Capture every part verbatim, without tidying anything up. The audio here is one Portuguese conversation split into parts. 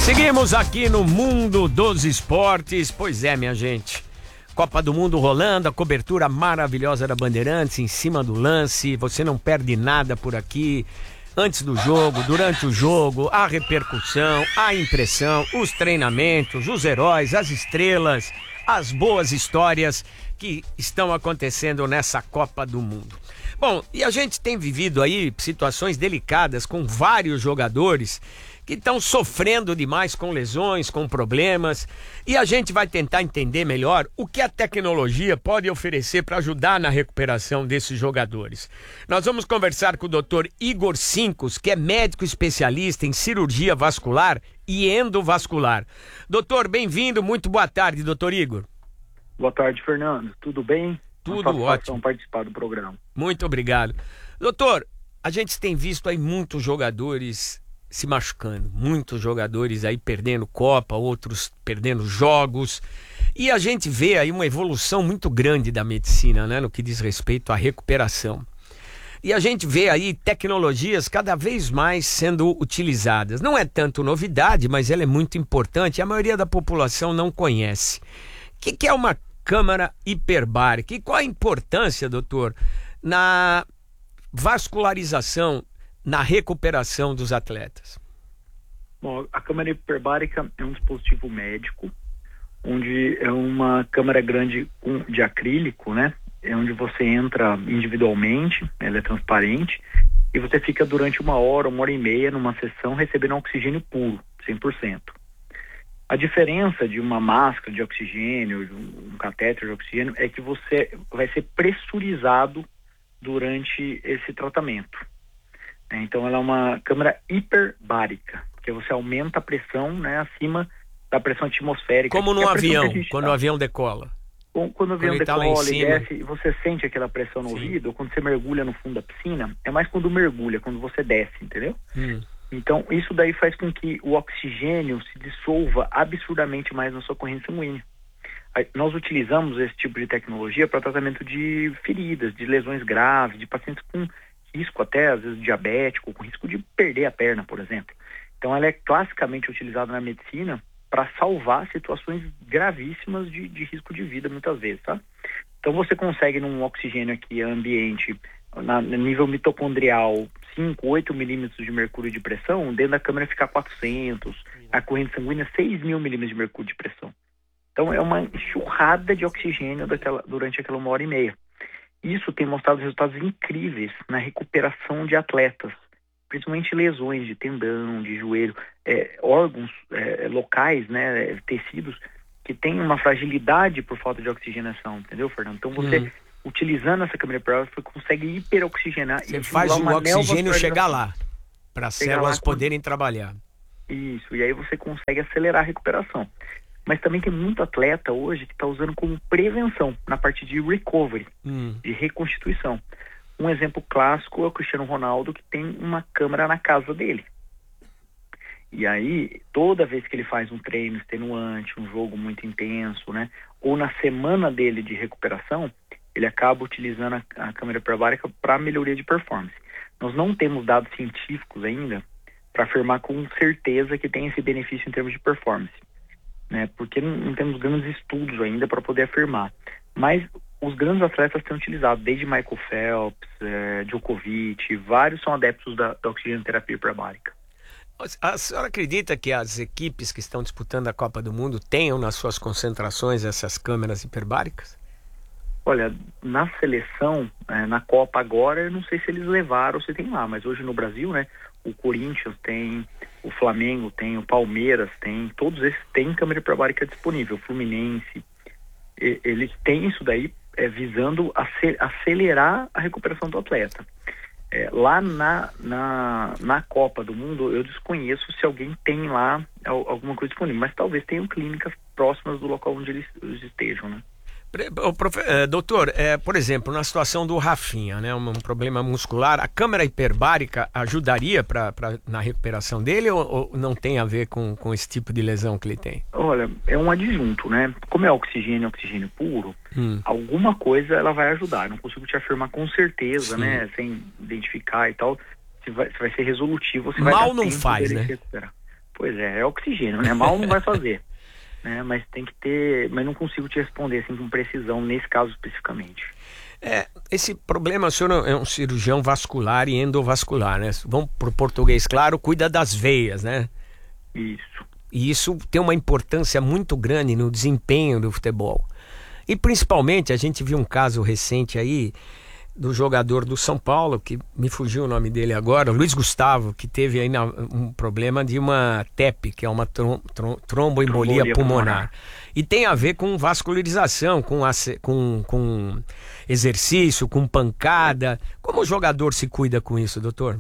Seguimos aqui no mundo dos esportes. Pois é, minha gente. Copa do Mundo rolando, a cobertura maravilhosa da Bandeirantes em cima do lance. Você não perde nada por aqui. Antes do jogo, durante o jogo, a repercussão, a impressão, os treinamentos, os heróis, as estrelas, as boas histórias que estão acontecendo nessa Copa do Mundo. Bom, e a gente tem vivido aí situações delicadas com vários jogadores que estão sofrendo demais com lesões, com problemas, e a gente vai tentar entender melhor o que a tecnologia pode oferecer para ajudar na recuperação desses jogadores. Nós vamos conversar com o doutor Igor Sincos, que é médico especialista em cirurgia vascular e endovascular. Doutor, bem-vindo, muito boa tarde, doutor Igor. Boa tarde, Fernando. Tudo bem? Tudo ótimo. Participar do programa. Muito obrigado. Doutor, a gente tem visto aí muitos jogadores se machucando, muitos jogadores aí perdendo Copa, outros perdendo jogos, e a gente vê aí uma evolução muito grande da medicina, né, no que diz respeito à recuperação. E a gente vê aí tecnologias cada vez mais sendo utilizadas. Não é tanto novidade, mas ela é muito importante e a maioria da população não conhece. O que, que é uma câmara hiperbárica? E qual a importância, doutor, na vascularização, na recuperação dos atletas? Bom, a câmara hiperbárica é um dispositivo médico, onde é uma câmara grande de acrílico, né? É onde você entra individualmente, ela é transparente, e você fica durante uma hora, uma hora e meia numa sessão recebendo oxigênio puro, cem por cento. A diferença de uma máscara de oxigênio, de um catéter de oxigênio, é que você vai ser pressurizado durante esse tratamento. Então ela é uma câmara hiperbárica, porque você aumenta a pressão, né, acima da pressão atmosférica. Como no avião, quando tá. o avião decola. Quando, quando o avião quando decola tá e desce, você sente aquela pressão no Sim. ouvido, ou quando você mergulha no fundo da piscina, é mais quando mergulha, quando você desce, entendeu? Hum. Então isso daí faz com que o oxigênio se dissolva absurdamente mais na sua corrente sanguínea. Aí, nós utilizamos esse tipo de tecnologia para tratamento de feridas, de lesões graves, de pacientes com risco até, às vezes, diabético, com risco de perder a perna, por exemplo. Então, ela é classicamente utilizada na medicina para salvar situações gravíssimas de, de risco de vida, muitas vezes, tá? Então, você consegue, num oxigênio aqui ambiente, na, no nível mitocondrial, cinco, oito milímetros de mercúrio de pressão, dentro da câmara fica quatrocentos, a corrente sanguínea seis mil milímetros de mercúrio de pressão. Então, é uma enxurrada de oxigênio daquela, durante aquela uma hora e meia. Isso tem mostrado resultados incríveis na recuperação de atletas, principalmente lesões de tendão, de joelho, é, órgãos é, locais, né, tecidos, que têm uma fragilidade por falta de oxigenação, entendeu, Fernando? Então você, hum. utilizando essa câmera hiperbárica, você consegue hiperoxigenar. Você faz o oxigênio chegar lá, para as células lá, poderem trabalhar. Isso, e aí você consegue acelerar a recuperação. Mas também tem muito atleta hoje que está usando como prevenção na parte de recovery, hum. de reconstituição. Um exemplo clássico é o Cristiano Ronaldo, que tem uma câmera na casa dele. E aí, toda vez que ele faz um treino extenuante, um jogo muito intenso, né, ou na semana dele de recuperação, ele acaba utilizando a, a câmera hiperbárica para melhoria de performance. Nós não temos dados científicos ainda para afirmar com certeza que tem esse benefício em termos de performance. Né, porque não, não temos grandes estudos ainda para poder afirmar. Mas os grandes atletas têm utilizado, desde Michael Phelps, é, Djokovic, vários são adeptos da, da oxigenoterapia hiperbárica. A senhora acredita que as equipes que estão disputando a Copa do Mundo tenham nas suas concentrações essas câmeras hiperbáricas? Olha, na seleção, é, na Copa agora, eu não sei se eles levaram ou se tem lá, mas hoje no Brasil, né, o Corinthians tem, o Flamengo tem, o Palmeiras tem, todos esses têm câmera hiperbárica disponível, o Fluminense, e, eles têm isso daí é, visando acelerar a recuperação do atleta. É, lá na, na, na Copa do Mundo, eu desconheço se alguém tem lá alguma coisa disponível, mas talvez tenham clínicas próximas do local onde eles, eles estejam, né? Doutor, é, por exemplo, na situação do Rafinha, né, um, um problema muscular, a câmara hiperbárica ajudaria pra, pra, na recuperação dele ou, ou não tem a ver com, com esse tipo de lesão que ele tem? Olha, é um adjunto, né? Como é oxigênio, oxigênio puro, hum. alguma coisa ela vai ajudar. Não consigo te afirmar com certeza, Sim. né? Sem identificar e tal, se vai, se vai ser resolutivo. Se Mal vai dar não tempo faz, dele né? se recuperar. Pois é, é oxigênio, né? Mal não vai fazer. Né? Mas tem que ter... Mas não consigo te responder assim com precisão nesse caso especificamente. É, esse problema, o senhor é um cirurgião vascular e endovascular, né? Vamos pro português claro, cuida das veias, né? Isso. E isso tem uma importância muito grande no desempenho do futebol. E principalmente, a gente viu um caso recente aí do jogador do São Paulo, que me fugiu o nome dele agora, Luiz Gustavo, que teve aí na, um problema de uma T E P, que é uma trom, trom, tromboembolia pulmonar. pulmonar. E tem a ver com vascularização, com, com, com exercício, com pancada. Como o jogador se cuida com isso, doutor?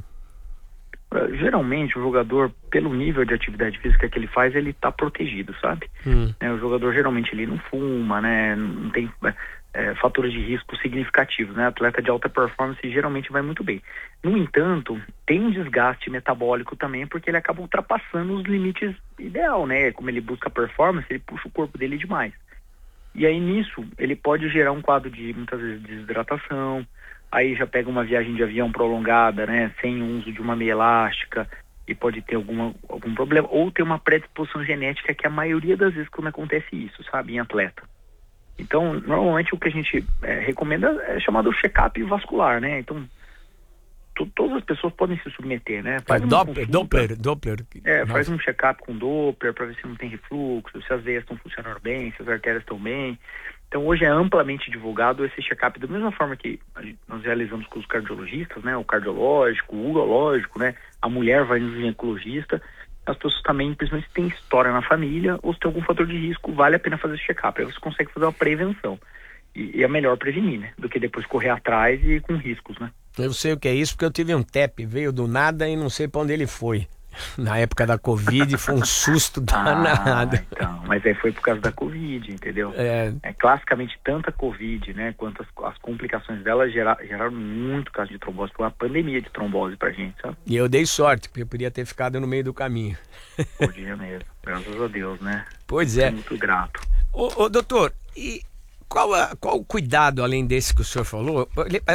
Geralmente o jogador, pelo nível de atividade física que ele faz, ele está protegido, sabe? Hum. É, o jogador geralmente ele não fuma, né? Não tem é, fatores de risco significativos, né? Atleta de alta performance geralmente vai muito bem. No entanto, tem um desgaste metabólico também, porque ele acaba ultrapassando os limites ideal, né? Como ele busca performance, ele puxa o corpo dele demais. E aí nisso, ele pode gerar um quadro de, muitas vezes, desidratação. Aí já pega uma viagem de avião prolongada, né, sem o uso de uma meia elástica, e pode ter alguma, algum problema, ou ter uma predisposição genética, que é a maioria das vezes quando acontece isso, sabe, em atleta. Então, normalmente o que a gente é, recomenda é chamado check-up vascular, né, então to, todas as pessoas podem se submeter, né. Faz é, Doppler, Doppler, Doppler. É, faz um check-up com Doppler para ver se não tem refluxo, se as veias estão funcionando bem, se as artérias estão bem. Então hoje é amplamente divulgado esse check-up, da mesma forma que nós realizamos com os cardiologistas, né, o cardiológico, o urológico, né, a mulher vai no ginecologista, as pessoas também, principalmente se tem história na família ou se tem algum fator de risco, vale a pena fazer esse check-up, aí você consegue fazer uma prevenção, e, e é melhor prevenir, né, do que depois correr atrás e com riscos, né. Eu sei o que é isso, porque eu tive um T E P, veio do nada e não sei para onde ele foi. Na época da Covid foi um susto danado. Ah, então, mas aí foi por causa da Covid, entendeu? É, é classicamente tanta Covid, né, quanto as, as complicações dela gera, geraram muito caso de trombose, foi uma pandemia de trombose pra gente, sabe? E eu dei sorte, porque eu podia ter ficado no meio do caminho. Podia mesmo, graças a Deus, né? Pois é. Sou muito grato. Ô, ô doutor, e qual, a, qual o cuidado, além desse que o senhor falou?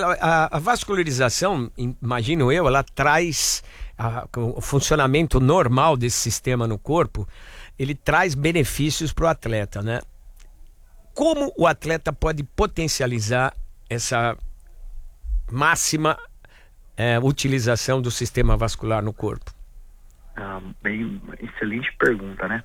A, a vascularização, imagino eu, ela traz... A, o funcionamento normal desse sistema no corpo, ele traz benefícios para o atleta, né? Como o atleta pode potencializar essa máxima é, utilização do sistema vascular no corpo? Ah, bem, excelente pergunta, né?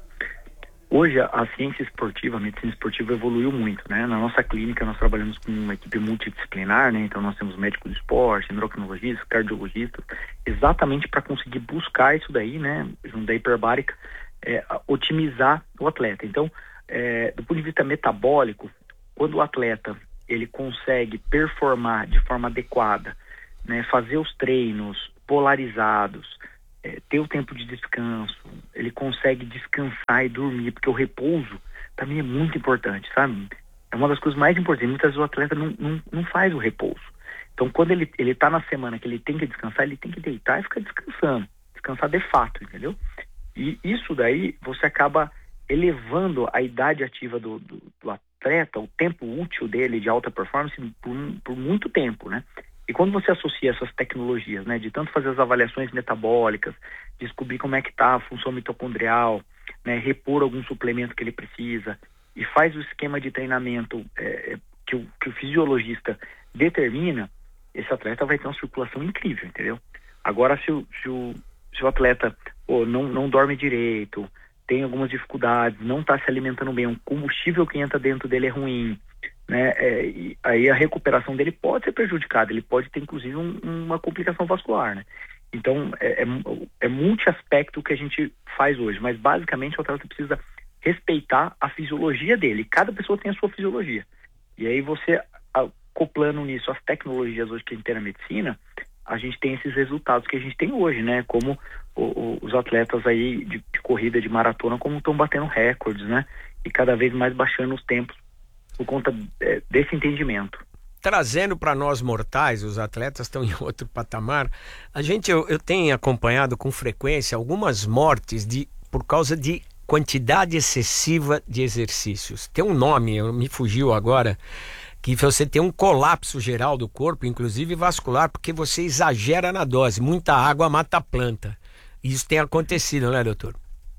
Hoje a, a ciência esportiva, a medicina esportiva evoluiu muito, né? Na nossa clínica nós trabalhamos com uma equipe multidisciplinar, né? Então nós temos médicos de esporte, endocrinologistas, cardiologistas, exatamente para conseguir buscar isso daí, né? Junto da hiperbárica, é, otimizar o atleta. Então, é, do ponto de vista metabólico, quando o atleta ele consegue performar de forma adequada, né? Fazer os treinos polarizados, É, ter o tempo de descanso, ele consegue descansar e dormir, porque o repouso também é muito importante, sabe? É uma das coisas mais importantes. Muitas vezes o atleta não, não, não faz o repouso. Então, quando ele, ele tá na semana que ele tem que descansar, ele tem que deitar e ficar descansando. Descansar de fato, entendeu? E isso daí, você acaba elevando a idade ativa do, do, do atleta, o tempo útil dele de alta performance por, por muito tempo, né? E quando você associa essas tecnologias, né, de tanto fazer as avaliações metabólicas, descobrir como é que está a função mitocondrial, né, repor algum suplemento que ele precisa, e faz o esquema de treinamento é, que, o, que o fisiologista determina, esse atleta vai ter uma circulação incrível, entendeu? Agora, se o, se o, se o atleta pô, não, não dorme direito, tem algumas dificuldades, não está se alimentando bem, o combustível que entra dentro dele é ruim, né? É, e aí a recuperação dele pode ser prejudicada, ele pode ter inclusive um, uma complicação vascular, né? Então é, é, é multi-aspecto o que a gente faz hoje, mas basicamente o atleta precisa respeitar a fisiologia dele, cada pessoa tem a sua fisiologia, e aí você acoplando nisso as tecnologias hoje que a gente tem na medicina, a gente tem esses resultados que a gente tem hoje, né? Como o, o, os atletas aí de, de corrida, de maratona, como estão batendo recordes, né? E cada vez mais baixando os tempos por conta é, desse entendimento. Trazendo para nós mortais, os atletas estão em outro patamar. A gente, eu, eu tenho acompanhado com frequência algumas mortes de, por causa de quantidade excessiva de exercícios. Tem um nome, me fugiu agora, que você tem um colapso geral do corpo, inclusive vascular, porque você exagera na dose. Muita água mata a planta. Isso tem acontecido, né, doutor?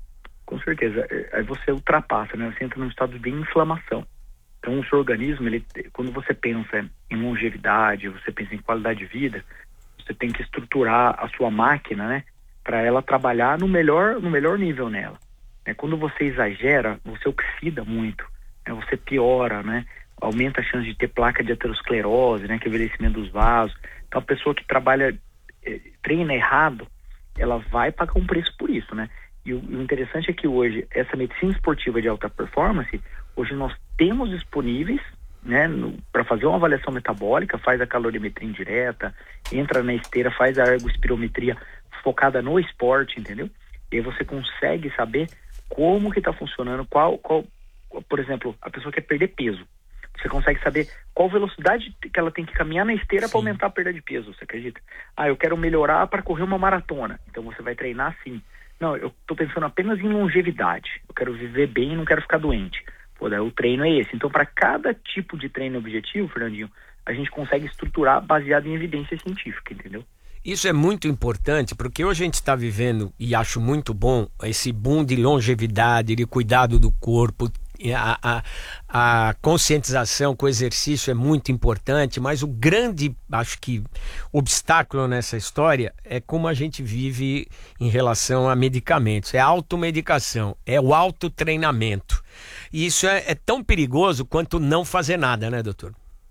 Com certeza. Aí você ultrapassa, né? Você entra num estado de inflamação. Então, o seu organismo, ele, quando você pensa em longevidade, você pensa em qualidade de vida, você tem que estruturar a sua máquina, né? Para ela trabalhar no melhor, no melhor nível nela. É, quando você exagera, você oxida muito, né? Você piora, né? Aumenta a chance de ter placa de aterosclerose, né? Que é o envelhecimento dos vasos. Então, a pessoa que trabalha, eh, treina errado, ela vai pagar um preço por isso, né? E o, e o interessante é que hoje, essa medicina esportiva de alta performance, hoje nós temos disponíveis, né, para fazer uma avaliação metabólica, faz a calorimetria indireta, entra na esteira, faz a ergospirometria focada no esporte, entendeu? E aí você consegue saber como que está funcionando, qual, qual, por exemplo, a pessoa quer perder peso. Você consegue saber qual velocidade que ela tem que caminhar na esteira para aumentar a perda de peso, você acredita? Ah, eu quero melhorar para correr uma maratona. Então você vai treinar assim. Não, eu estou pensando apenas em longevidade. Eu quero viver bem e não quero ficar doente. Pô, daí o treino é esse. Então, para cada tipo de treino objetivo, Fernandinho, a gente consegue estruturar baseado em evidência científica, entendeu? Isso é muito importante, porque hoje a gente está vivendo, e acho muito bom, esse boom de longevidade, de cuidado do corpo. A, a, a conscientização com o exercício é muito importante, mas o grande, acho que, obstáculo nessa história é como a gente vive em relação a medicamentos. É a automedicação, é o autotreinamento. E isso é, é tão perigoso quanto não fazer nada, né, doutor?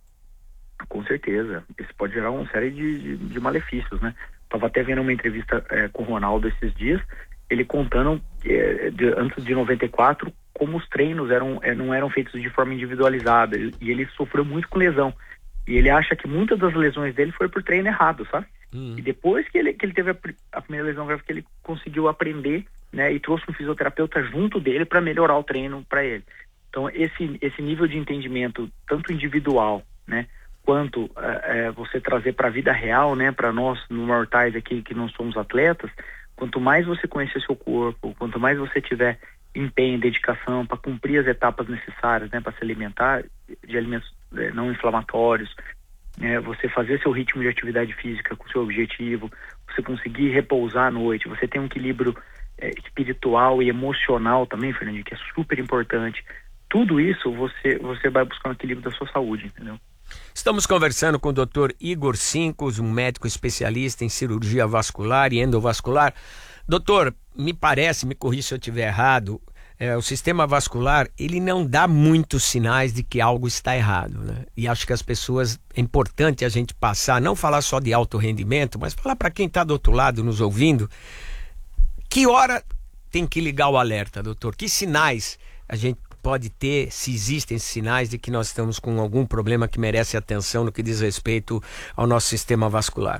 Com certeza. Isso pode gerar uma série de, de, de malefícios, né? Estava até vendo uma entrevista é, com o Ronaldo esses dias, ele contando, é, de, antes de noventa e quatro, como os treinos eram, não eram feitos de forma individualizada, e ele sofreu muito com lesão. E ele acha que muitas das lesões dele foi por treino errado, sabe? Hum. E depois que ele, que ele teve a, a primeira lesão grave, que ele conseguiu aprender, né, e trouxe um fisioterapeuta junto dele para melhorar o treino para ele. Então, esse, esse nível de entendimento, tanto individual, né, quanto é, você trazer para a vida real, né, para nós mortais aqui que não somos atletas, quanto mais você conhecer seu corpo, quanto mais você tiver empenho, dedicação para cumprir as etapas necessárias, né, para se alimentar de alimentos é, não inflamatórios, né, você fazer seu ritmo de atividade física com seu objetivo, você conseguir repousar à noite, você tem um equilíbrio é, espiritual e emocional também, Fernandinho, que é super importante. Tudo isso você, você vai buscar um equilíbrio da sua saúde, entendeu? Estamos conversando com o doutor Igor Sincos, um médico especialista em cirurgia vascular e endovascular. Doutor, me parece, me corrija se eu estiver errado, é, o sistema vascular, ele não dá muitos sinais de que algo está errado, né? E acho que as pessoas, é importante a gente passar, não falar só de alto rendimento, mas falar para quem está do outro lado nos ouvindo, que hora tem que ligar o alerta, doutor? Que sinais a gente pode ter, se existem sinais de que nós estamos com algum problema que merece atenção no que diz respeito ao nosso sistema vascular?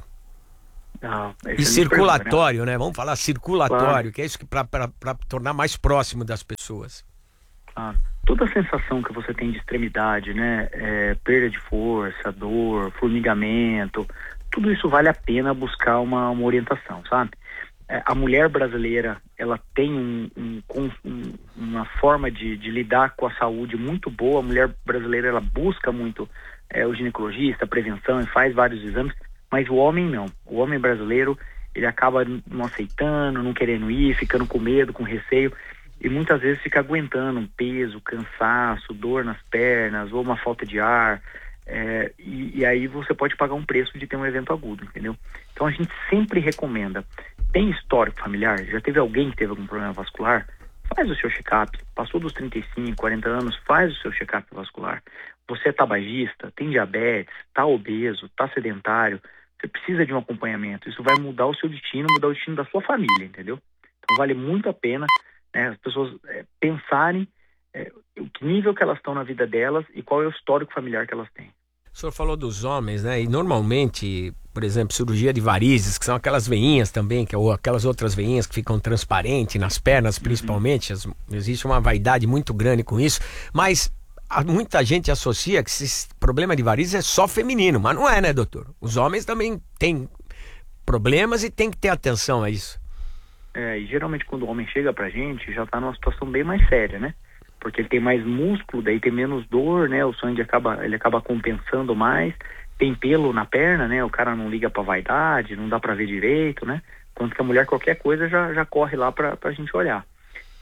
Não, e circulatório, pergunta, né? né? Vamos falar circulatório, claro. Que é isso que para tornar mais próximo das pessoas. Claro. Toda a sensação que você tem de extremidade, né? É, perda de força, dor, formigamento, tudo isso vale a pena buscar uma, uma orientação, sabe? É, a mulher brasileira, ela tem um, um, um, uma forma de, de lidar com a saúde muito boa. A mulher brasileira, ela busca muito é, o ginecologista, a prevenção, e faz vários exames. Mas o homem não. O homem brasileiro, ele acaba não aceitando, não querendo ir, ficando com medo, com receio, e muitas vezes fica aguentando um peso, cansaço, dor nas pernas, ou uma falta de ar, é, e, e aí você pode pagar um preço de ter um evento agudo, entendeu? Então a gente sempre recomenda, tem histórico familiar, já teve alguém que teve algum problema vascular, faz o seu check-up, passou dos trinta e cinco, quarenta anos, faz o seu check-up vascular. Você é tabagista, tem diabetes, está obeso, está sedentário, você precisa de um acompanhamento. Isso vai mudar o seu destino, mudar o destino da sua família, entendeu? Então vale muito a pena, né, as pessoas é, pensarem é, o que nível que elas estão na vida delas e qual é o histórico familiar que elas têm. O senhor falou dos homens, né? E normalmente, por exemplo, cirurgia de varizes, que são aquelas veinhas também, que, ou aquelas outras veinhas que ficam transparentes nas pernas, principalmente. Uhum. Existe uma vaidade muito grande com isso, mas muita gente associa que esse problema de varizes é só feminino, mas não é, né, doutor? Os homens também têm problemas e tem que ter atenção a isso. É, e geralmente quando o homem chega pra gente, já tá numa situação bem mais séria, né? Porque ele tem mais músculo, daí tem menos dor, né? O sangue acaba, ele acaba compensando mais, tem pelo na perna, né? O cara não liga pra vaidade, não dá pra ver direito, né? Quanto que a mulher, qualquer coisa, já, já corre lá pra, pra gente olhar.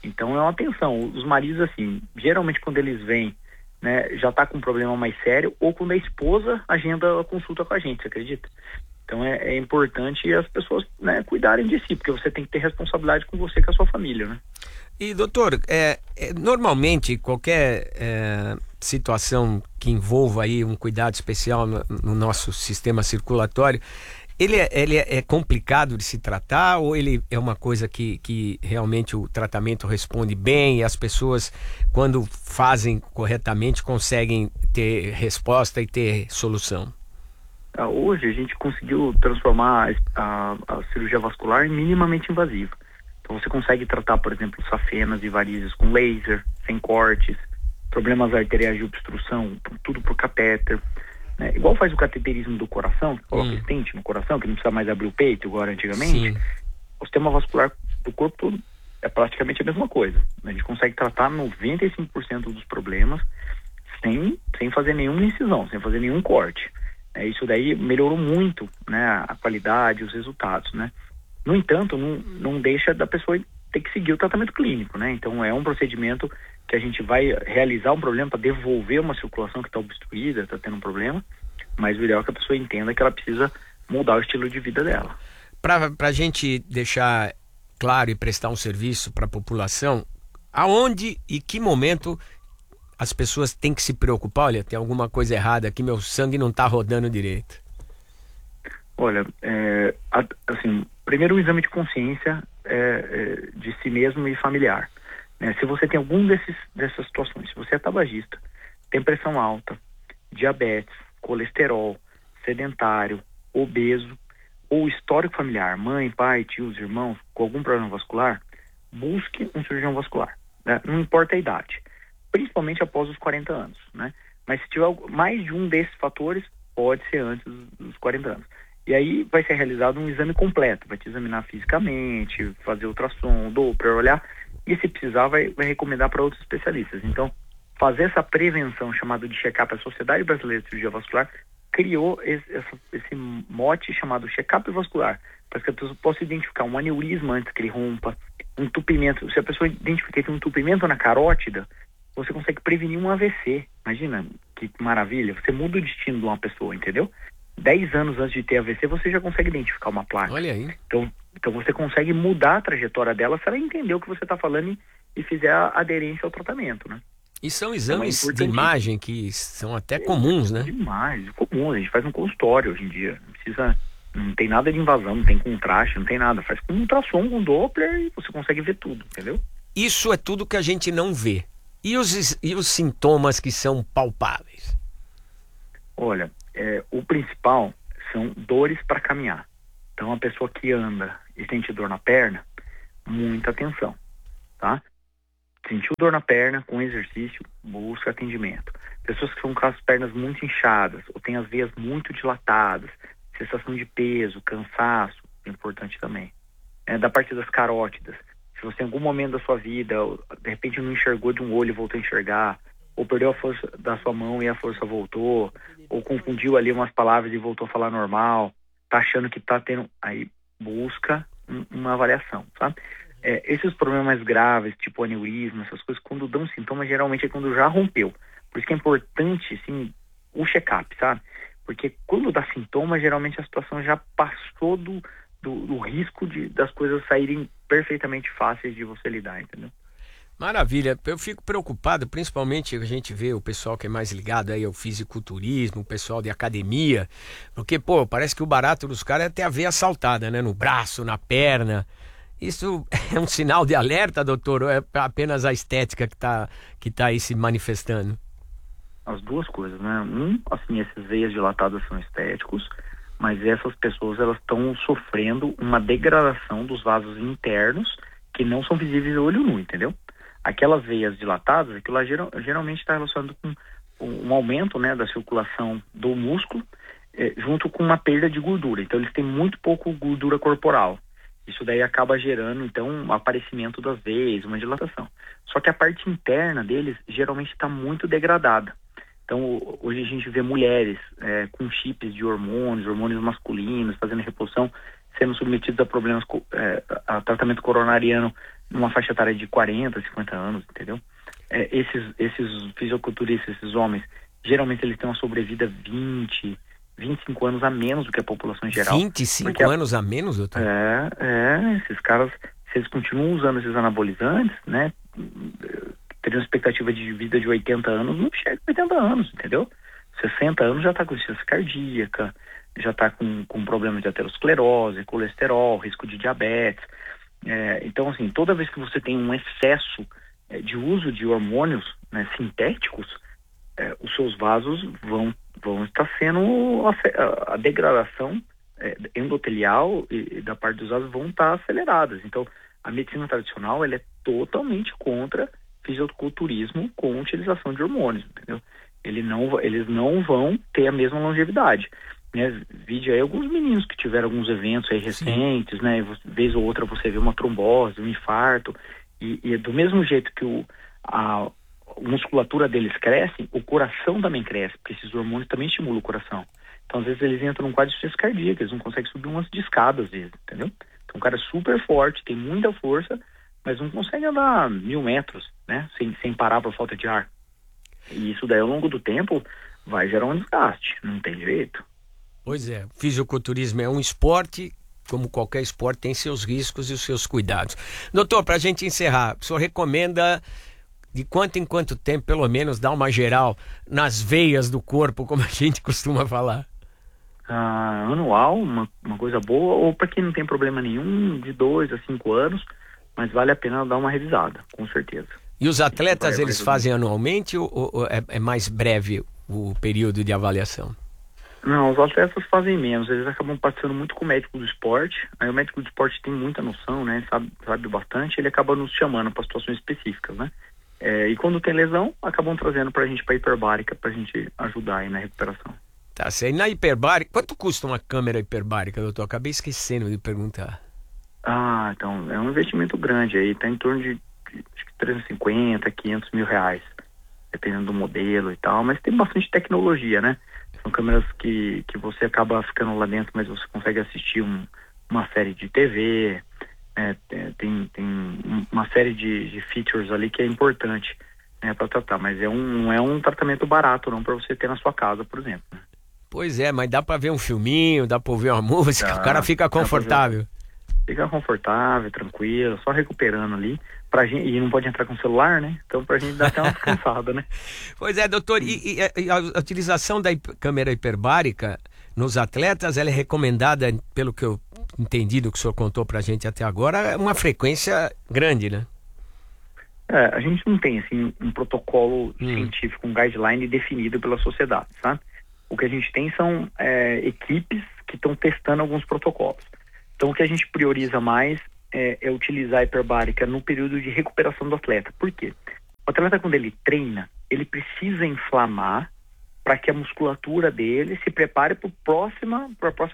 Então é uma atenção. Os maridos, assim, geralmente quando eles vêm, né, já tá com um problema mais sério, ou quando a esposa agenda a consulta com a gente, você acredita? Então é, é importante as pessoas, né, cuidarem de si, porque você tem que ter responsabilidade com você e com a sua família, né? E doutor, é, é, normalmente qualquer é, situação que envolva aí um cuidado especial no, no nosso sistema circulatório, ele, é, ele é complicado de se tratar, ou ele é uma coisa que, que realmente o tratamento responde bem e as pessoas, quando fazem corretamente, conseguem ter resposta e ter solução? Hoje a gente conseguiu transformar a, a cirurgia vascular em minimamente invasiva. Então você consegue tratar, por exemplo, safenas e varizes com laser, sem cortes, problemas arteriais de obstrução, tudo por catéter. Né? Igual faz o cateterismo do coração, que coloca hum. stent no coração, que não precisa mais abrir o peito, agora antigamente. Sim. O sistema vascular do corpo todo é praticamente a mesma coisa. A gente consegue tratar noventa e cinco por cento dos problemas sem, sem fazer nenhuma incisão, sem fazer nenhum corte. É, isso daí melhorou muito, né, a qualidade, os resultados, né? No entanto, não, não deixa da pessoa ter que seguir o tratamento clínico, né? Então é um procedimento que a gente vai realizar um problema para devolver uma circulação que está obstruída, está tendo um problema, mas o ideal é que a pessoa entenda que ela precisa mudar o estilo de vida dela. Para a gente deixar claro e prestar um serviço para a população, aonde e que momento as pessoas têm que se preocupar? Olha, tem alguma coisa errada aqui, meu sangue não está rodando direito. Olha, é, assim, primeiro o exame de consciência é, é, de si mesmo e familiar. Né? Se você tem algum desses, dessas situações, se você é tabagista, tem pressão alta, diabetes, colesterol, sedentário, obeso, ou histórico familiar, mãe, pai, tios, irmãos, com algum problema vascular, busque um cirurgião vascular. Né? Não importa a idade, principalmente após os quarenta anos. Né? Mas se tiver mais de um desses fatores, pode ser antes dos quarenta anos. E aí vai ser realizado um exame completo, vai te examinar fisicamente, fazer ultrassom, Doppler, olhar, e se precisar vai, vai recomendar para outros especialistas. Então, fazer essa prevenção chamada de check-up, a Sociedade Brasileira de Cirurgia Vascular criou esse, esse mote chamado check-up vascular, para que a pessoa possa identificar um aneurisma antes que ele rompa, um entupimento. Se a pessoa identificar que tem um entupimento na carótida, você consegue prevenir um A V C. Imagina que maravilha, você muda o destino de uma pessoa, entendeu? Dez anos antes de ter A V C, você já consegue identificar uma placa. Olha aí. Então, então você consegue mudar a trajetória dela se ela entender o que você está falando e, e fizer a aderência ao tratamento, né? E são exames então, é de imagem que são até comuns, né? Demais, comuns. A gente faz um consultório hoje em dia. Não precisa, não tem nada de invasão, não tem contraste, não tem nada. Faz com um ultrassom, com um Doppler e você consegue ver tudo, entendeu? Isso é tudo que a gente não vê. E os, e os sintomas que são palpáveis? Olha, é, o principal são dores para caminhar. Então, a pessoa que anda e sente dor na perna, muita atenção, tá? Sentiu dor na perna com exercício, busca atendimento. Pessoas que estão com as pernas muito inchadas ou têm as veias muito dilatadas, sensação de peso, cansaço, é importante também. É, da parte das carótidas, se você em algum momento da sua vida, de repente não enxergou de um olho e voltou a enxergar, ou perdeu a força da sua mão e a força voltou, ou confundiu ali umas palavras e voltou a falar normal, tá achando que tá tendo, aí busca um, uma avaliação, sabe? É, esses problemas mais graves, tipo aneurisma, essas coisas, quando dão sintomas, geralmente é quando já rompeu. Por isso que é importante, assim, o check-up, sabe? Porque quando dá sintoma, geralmente a situação já passou do, do, do risco de, das coisas saírem perfeitamente fáceis de você lidar, entendeu? Maravilha, eu fico preocupado, principalmente a gente vê o pessoal que é mais ligado aí ao fisiculturismo, o pessoal de academia, porque, pô, parece que o barato dos caras é ter a veia assaltada, né? No braço, na perna. Isso é um sinal de alerta, doutor, ou é apenas a estética que está que tá aí se manifestando? As duas coisas, né? Um, assim, essas veias dilatadas são estéticos, mas essas pessoas, elas estão sofrendo uma degradação dos vasos internos que não são visíveis ao olho nu, entendeu? Aquelas veias dilatadas, aquilo lá geral, geralmente está relacionado com um aumento, né, da circulação do músculo, eh, junto com uma perda de gordura. Então, eles têm muito pouco gordura corporal. Isso daí acaba gerando, então, um aparecimento das veias, uma dilatação. Só que a parte interna deles, geralmente, está muito degradada. Então, hoje a gente vê mulheres eh, com chips de hormônios, hormônios masculinos, fazendo reposição, sendo submetidos a problemas, eh, a tratamento coronariano numa faixa etária de quarenta, cinquenta anos, entendeu? É, esses, esses fisiculturistas, esses homens, geralmente eles têm uma sobrevida vinte, vinte e cinco anos a menos do que a população em geral. vinte e cinco anos a menos, doutor? É, é, esses caras, se eles continuam usando esses anabolizantes, né, teriam expectativa de vida de oitenta anos, não chega a oitenta anos, entendeu? sessenta anos já está com insuficiência cardíaca, já está com, com problemas de aterosclerose, colesterol, risco de diabetes. É, então, assim, toda vez que você tem um excesso é, de uso de hormônios, né, sintéticos, é, os seus vasos vão, vão estar sendo, a, a degradação é, endotelial e, e da parte dos vasos vão estar aceleradas. Então, a medicina tradicional, ela é totalmente contra fisiculturismo com utilização de hormônios, entendeu? Ele não, eles não vão ter a mesma longevidade. Né? Vide aí alguns meninos que tiveram alguns eventos aí recentes, Sim. né? Vez ou outra você vê uma trombose, um infarto, e, e do mesmo jeito que o, a, a musculatura deles cresce, o coração também cresce, porque esses hormônios também estimulam o coração. Então, às vezes, eles entram num quadro de insuficiência cardíaca, eles não conseguem subir umas de escada, às vezes, entendeu? Então, o cara é super forte, tem muita força, mas não consegue andar mil metros, né? Sem, sem parar por falta de ar. E isso daí, ao longo do tempo, vai gerar um desgaste, não tem jeito. Pois é, o fisiculturismo é um esporte, como qualquer esporte, tem seus riscos e os seus cuidados. Doutor, para a gente encerrar, o senhor recomenda de quanto em quanto tempo, pelo menos, dar uma geral nas veias do corpo, como a gente costuma falar? Ah, anual, uma, uma coisa boa, ou para quem não tem problema nenhum, de dois a cinco anos, mas vale a pena dar uma revisada, com certeza. E os atletas, eles fazem anualmente ou, ou é, é mais breve o período de avaliação? Não, os atletas fazem menos, eles acabam passando muito com o médico do esporte, aí o médico do esporte tem muita noção, né, sabe, sabe bastante, ele acaba nos chamando para situações específicas, né, é, e quando tem lesão, acabam trazendo pra gente pra hiperbárica, pra gente ajudar aí na recuperação. Tá certo, e na hiperbárica, quanto custa uma câmera hiperbárica, doutor? Acabei esquecendo de perguntar. Ah, então, é um investimento grande aí, tá em torno de, de acho que trezentos e cinquenta, quinhentos mil reais, dependendo do modelo e tal, mas tem bastante tecnologia, né? São câmeras que, que você acaba ficando lá dentro, mas você consegue assistir um, uma série de T V, é, tem, tem uma série de, de features ali que é importante, né, para tratar, mas é um, não é um tratamento barato não para você ter na sua casa, por exemplo. Pois é, mas dá para ver um filminho, dá para ouvir uma música, dá, o cara fica confortável. Fica confortável, tranquilo, só recuperando ali. Pra gente, e não pode entrar com o celular, né? Então pra gente dar até uma descansada, né? Pois é, doutor, e, e a, a utilização da hiper, câmera hiperbárica nos atletas, ela é recomendada, pelo que eu entendi do que o senhor contou pra gente até agora, uma frequência grande, né? É, a gente não tem, assim, um protocolo hum. científico, um guideline definido pela sociedade, sabe? O que a gente tem são é, equipes que estão testando alguns protocolos. Então, o que a gente prioriza mais é, é utilizar a hiperbárica no período de recuperação do atleta. Por quê? O atleta, quando ele treina, ele precisa inflamar para que a musculatura dele se prepare para o próximo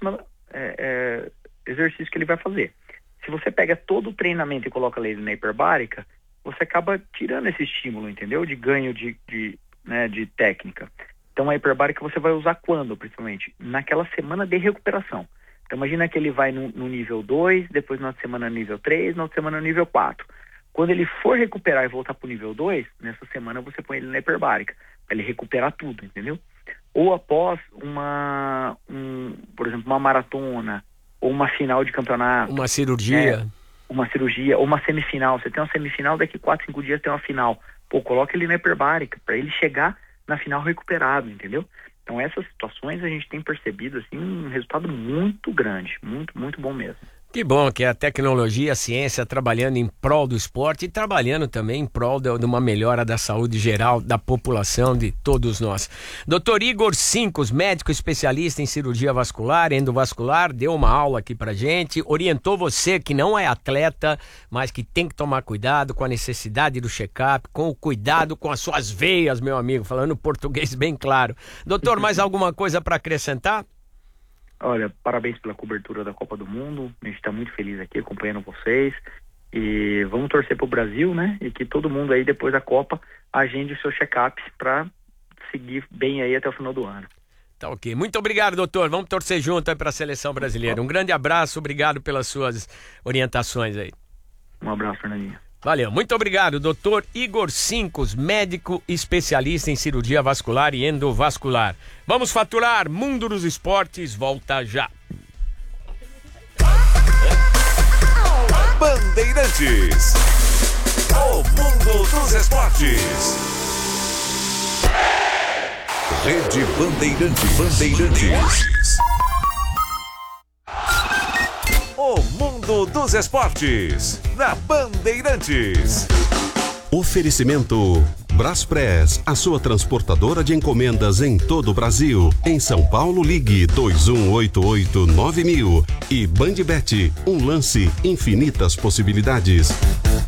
é, é, exercício que ele vai fazer. Se você pega todo o treinamento e coloca ele na hiperbárica, você acaba tirando esse estímulo, entendeu? De ganho de, de, né, de técnica. Então, a hiperbárica você vai usar quando, principalmente? Naquela semana de recuperação. Então, imagina que ele vai no, no nível dois, depois na outra semana no nível três, na outra semana no nível quatro. Quando ele for recuperar e voltar para o nível dois, nessa semana você põe ele na hiperbárica, para ele recuperar tudo, entendeu? Ou após uma, um, por exemplo, uma maratona, ou uma final de campeonato. Uma cirurgia. É, uma cirurgia, ou uma semifinal. Você tem uma semifinal, daqui quatro, cinco dias tem uma final. Pô, coloca ele na hiperbárica, para ele chegar na final recuperado, entendeu? Então, essas situações a gente tem percebido assim, um resultado muito grande, muito, muito bom mesmo. Que bom que a tecnologia, a ciência trabalhando em prol do esporte e trabalhando também em prol de uma melhora da saúde geral da população, de todos nós. doutor Igor Sincos, médico especialista em cirurgia vascular, endovascular, deu uma aula aqui pra gente, orientou você que não é atleta, mas que tem que tomar cuidado com a necessidade do check-up, com o cuidado com as suas veias, meu amigo, falando português bem claro. Doutor, mais alguma coisa para acrescentar? Olha, parabéns pela cobertura da Copa do Mundo, a gente está muito feliz aqui acompanhando vocês e vamos torcer para o Brasil, né? E que todo mundo aí depois da Copa agende o seu check-up para seguir bem aí até o final do ano. Tá ok, muito obrigado, doutor, vamos torcer junto aí para a seleção brasileira. Um grande abraço, obrigado pelas suas orientações aí. Um abraço, Fernandinho. Valeu, muito obrigado, doutor Igor Cincos, médico especialista em cirurgia vascular e endovascular. Vamos faturar, Mundo dos Esportes, volta já. Bandeirantes, o Mundo dos Esportes. Rede Bandeirantes, Bandeirantes. O Mundo dos Esportes, na Bandeirantes. Oferecimento Braspress, a sua transportadora de encomendas em todo o Brasil. Em São Paulo, ligue dois um oito oito nove mil. E Bandbet, um lance, infinitas possibilidades.